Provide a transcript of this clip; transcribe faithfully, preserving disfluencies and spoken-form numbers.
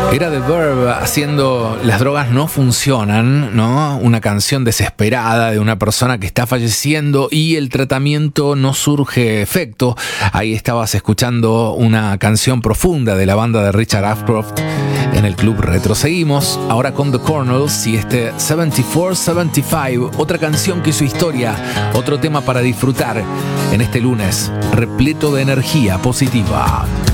Era The Verve haciendo Las drogas no funcionan, ¿no? Una canción desesperada de una persona que está falleciendo y el tratamiento no surge efecto. Ahí estabas escuchando una canción profunda de la banda de Richard Ashcroft en el Club Retro. Seguimos ahora con The Cornells y este setenta y cuatro setenta y cinco, otra canción que hizo historia, otro tema para disfrutar en este lunes repleto de energía positiva.